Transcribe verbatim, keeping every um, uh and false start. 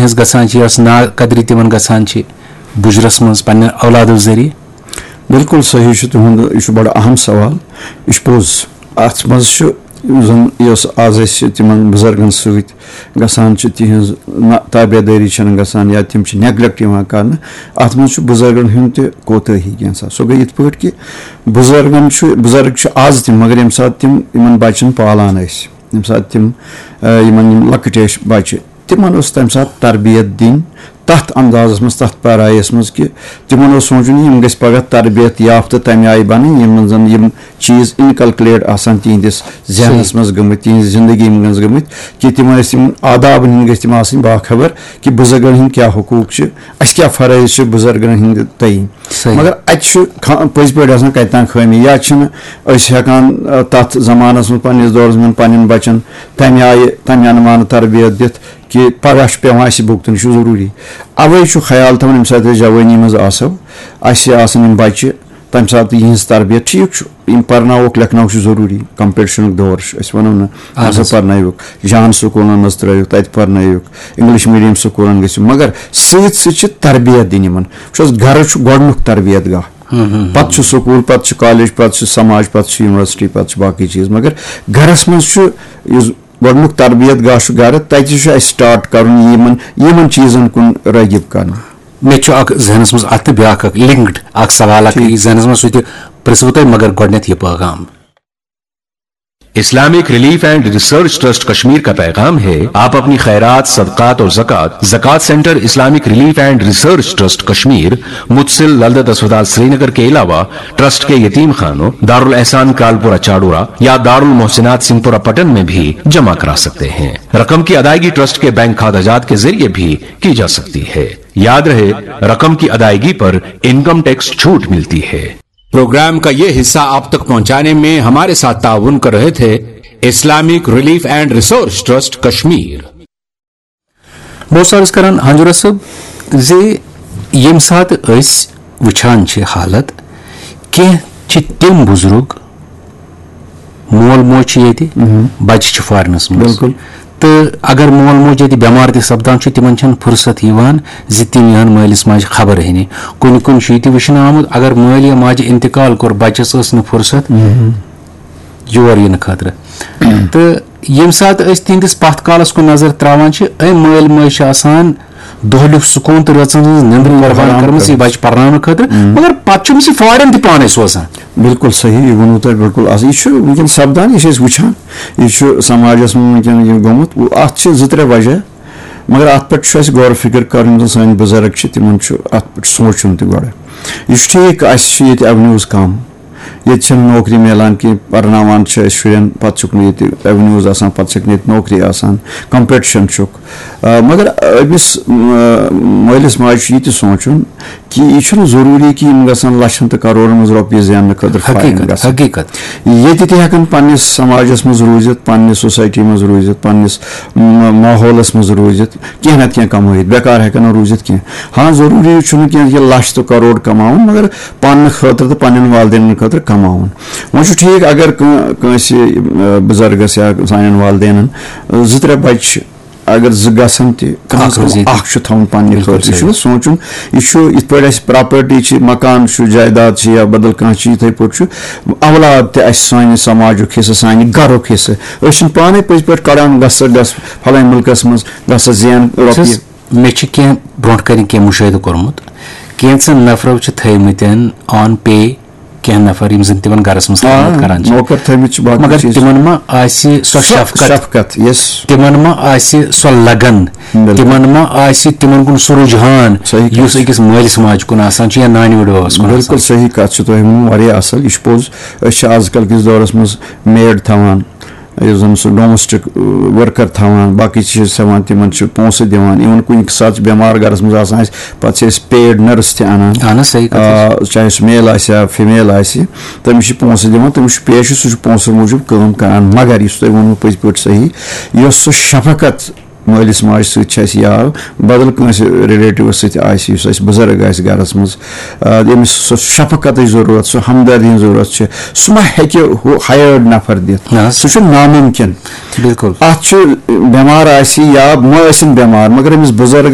तिहंज गसान yes ना कदरी तिमन गसान बुजरस मज पन्ने औलादो जरिए। बिल्कुल सही तुहद यह बड़ अहम सवाल यह पोज अत मज आज तिमन बुजुर्गन सत गसान तिहंज ताबेदारी गसान या तिम नेग्लेक्ट कर अत मज बुजुर्गन हूं तोतही कैं सो गई ये कि बुजुर्गन बुजुर्ग आज तम मगर ये सात तम इन बचन पालान ये सात तम लकट बच्चे तिमन तम सात तरबियत दिन तथ अंदाजस मज तथ पैरायस मज कि तिमन सोचुन यम गस पगह तरबियत याफ्त तम आय बन यम जन यम चीज इनकलकुलेट आसान तिहंदिस जहनस मज गमत तिहंज जिंदगी मज गमत कि तिम तम आदाब हंद गस तिम आसन बाखबर कि बुजुर्गन हंद क्या हुकूक अस क्या फरज बुजुर्गन हंद तयन मगर अत पज पे कतान खमी या हेकान तथ जमानस मज पन्निस दौरस मज पन्न बचन तम आय तम अनुमान तरबियत दित कि पगह पेवान भुगतन जरूरी अवे ख्याल थवन ये सात जवानी मज आसो आसन बच्चे तम सात यहज तरबियत ठीक इन पर्नोक लेखनोक जरूरी कंपटिशन दौर वो ना हसा पर्नोक जान स्कूलन मज त्रोक तत पर्नोक इंग्लिश मीडियम स्कूलन गो मगर सत सत तरबियत दिन इन घर गोडनुक तरबियत गाह पे स्कूल पे कॉलेज पे समाज पे यूनिवर्सिटी पे बाकी चीज मगर घरस मज गोडनुक तरबियत गाह घर तत स्टार्ट कर चीजन कुन रागिब कर मे जहनस मज अत ब्या लिंक्ड सवाल जहनस मज सह प्रसव तुम मगर गोडनेथ यह पैगाम Islamic relief and research trust Kashmir का पैगाम है, आप अपनी खैरात, सदकात और ज़कात ज़कात centre Islamic relief and research trust Kashmir, मुतसिल ललदत अस्पताल श्रीनगर के अलावा ट्रस्ट के यतीम खानों, दारुल एहसान कालपुरा चाडूरा या दारुल मोहसिनात सिंहपुरा पटन में भी जमा करा सकते हैं। रकम की अदायगी ट्रस्ट के बैंक खाताजात के जरिए भी की जा सकती है। याद रहे, रकम की अदायगी पर इनकम टैक्स छूट मिलती है। प्रोग्राम का ये हिस्सा आप तक पहुंचाने में हमारे साथ ताउन कर रहे थे Islamic relief and research trust Kashmir. बहुत सार करान हंजुर सब जे यम सात वुचान हालत कह तम बुजुर्ग मोल मोज ये बच्चे फॉरनस में बिल्कुल तो अगर मोल मोज ये बेमार तह सपदान तिमन फुर्सत जी तिम यहन मालिस माज खबर हने कुन कुन वुचन आमुत अगर माल या माज इंतकाल कोर बच्चस फुर्सत योर इन खतर तो ये सात तिहंदिस पथ कालस कुन नजर त्रावान माल माज दोहलुक सुकून तो रचन नंदर निर्वाह कर बच्चे पर्न खतर मगर पे फॉरन तह पाने सोसान। बिल्कुल सही वो तुम बिल्कुल वुन सपदान यह वुचान यह समाजस वुन गोमुत अत जो त्रे वजह मगर अत पे गौर फिक्र कर सान बुजुर्ग तिमन अत सोचुन तह गो यह ठीक ये एवन्यूज कम ये नौकरी मिलान कि पर्नावान शुरन पे एवन्यूज आसान पे नौकरी आसान कंपटिशन मगर अमिस मालिस माज ये सोचुन कि यह जरूरी कि इन लक्षन तो करोड़ मज रोपये जान खतर हकीकत ये हेकन पन्निस समाजस मज रूजित पन्निस सोसाइटी मज रूजित पन्निस माहौलस मज रूजित कह ना कह कमाइत बेकार हेकन रूजित कह हाँ जरूरी कह लक्ष तो करोड़ कमाउन मगर पन्न खतर तो पन्न वालदेन खतर कमाउन वो ठीक अगर कंस बुजुर्गस या सान वालदेन जो त्रे बच्चे अगर जन तवन पन्ने यह सोचुन यह प्रॉपर्टी मकान जायदाद या बदल कह इथे पे औलाद तह सान समाजुक हिस्सा सान गरुक हिस्सा पाने पज पे कड़ान गस फलान मुल्कस मज गस जैन रोपये मे ब्रो कह मुशाहिद कोर्मुत कैंसन नफरों थमत ऑन पे कह नफर जन तिमन गरस मज कर मगर तिमन मा शफकत तिमन मा सो लगन तिमन मा तिमन कुन सो रुझान युस अकिस मालिस माज कुन आसान या नानी वडोस कुन। बिल्कुल सही कत वारिया असल यह पोज आजकल किस दौरस मज मेड थवान जन सह डोमेस्टिक वर्कर थवान बाकी चीज थवान तिमन पोस दिवान इवन कुन सात बेमार गरस मज आसान पे पेड नर्स तनान चाहे सह मेल आ फीमेल तमिस पोस दिवान तमिस पेश सह पोस मूजूब काम करान मगर इस तुम वो पज पे सही यह सह शफकत मालिस माज सत या बदल कंस रिलेटिव सत बुजुर्ग गरस मज यमिस सो शफकत जरूरत सो हमदर्दी जरूरत सह मा हेके हायर्ड नफर दित सह नामुमकिन बिल्कुल अत बेमार या मा बेमार मगर अमिस बुजुर्ग